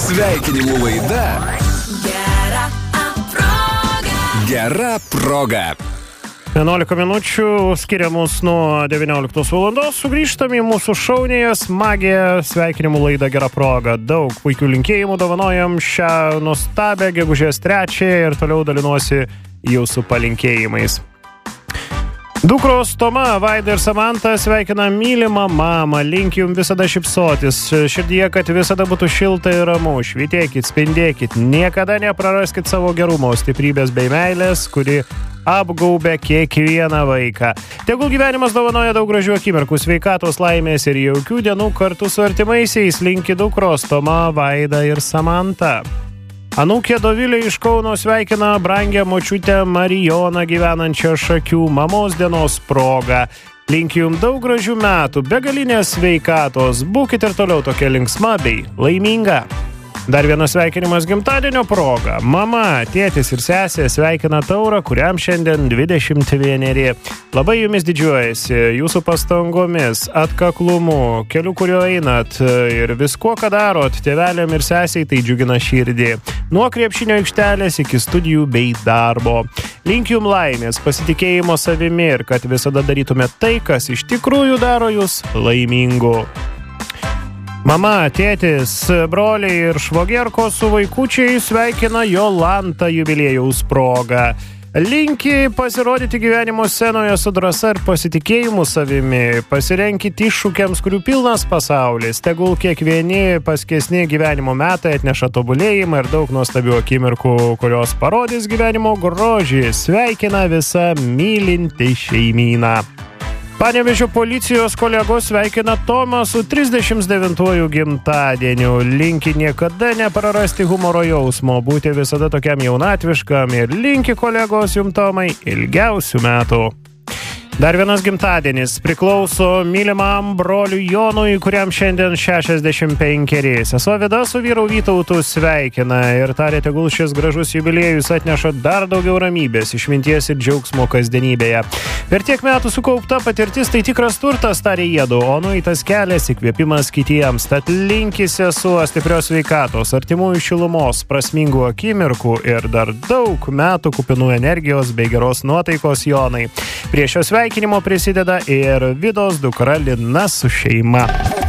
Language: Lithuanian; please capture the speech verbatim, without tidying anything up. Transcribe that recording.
Sveikinimų laida Gera proga. Gera proga. vienuolika minučių skiria mus nuo devynioliktos valandos. Sugrįžtam į mūsų šaunėje smagią sveikinimų laidą Gera proga. Daug puikių linkėjimų dovanojam šią nuostabią gegužės trečiąją ir toliau dalinuosi jūsų palinkėjimais. Dukros Toma, Vaida ir Samanta sveikina mylimą mamą, linki jums visada šypsotis, širdyje, kad visada būtų šilta ir ramu, švytėkit, spindėkit, niekada nepraraskit savo gerumo, stiprybės bei meilės, kuri apgaubia kiekvieną vaiką. Tegul gyvenimas dovanoja daug gražių akimirkų, sveikatos, laimės ir jaukių dienų kartu su artimaisiais, linki dukros Toma, Vaida ir Samanta. Anūkė Dovilė iš Kauno sveikina brangią močiutę Marijoną gyvenančią Šakių mamos dienos proga. Linkiu jums daug gražių metų, begalinės sveikatos, būkite ir toliau tokia linksma bei laiminga. Dar vienas sveikinimas gimtadienio proga. Mama, tėtis ir sesė sveikina Taurą, kuriam šiandien dvidešimt vieneri. Labai jumis didžiuojasi, jūsų pastangomis, atkaklumu, keliu, kuriuo einat ir viskuo, ką darot, tėveliam ir sesiai tai džiugina širdį. Nuo krepšinio aikštelės iki studijų bei darbo. Linkiu jums laimės, pasitikėjimo savimi ir kad visada darytumėte tai, kas iš tikrųjų daro jūs laimingu. Mama, tėtis, broliai ir švogierkos su vaikučiai sveikina Jolantą jubiliejaus proga. Linki pasirodyti gyvenimo scenoje su drąsa ir pasitikėjimu savimi. Pasirenkit iššūkiams, kurių pilnas pasaulis. Tegul kiekvieni paskesni gyvenimo metai atneša tobulėjimą ir daug nuostabių akimirkų, kurios parodys gyvenimo grožį. Sveikina visa mylinti šeimyna. Panevėžio policijos kolegos sveikina Tomą su trisdešimt devintuoju gimtadieniu. Linki niekada neprarasti humoro jausmo, būti visada tokiam jaunatviškam ir linki kolegos jums Tomai ilgiausių metų. Dar vienas gimtadienis priklauso mylimam broliui Jonui, kuriam šiandien šešiasdešimt penkeri. Sesuo Vida su vyru Vytautu sveikina ir tarė, tegul šis gražus jubiliejus atneša dar daugiau ramybės, išminties ir džiaugsmo kasdienybėje. Per tiek metų sukaupta patirtis tai tikras turtas, tarė jiedu, o nueitas kelias įkvėpimas kitiems. Tad linki sesuo stiprios sveikatos, artimųjų šilumos, prasmingų akimirkų ir dar daug metų kupinų energijos bei geros nuotaikos Jonai. Prie šios sveikinimo prisideda ir Vidos dukra Lina su šeima.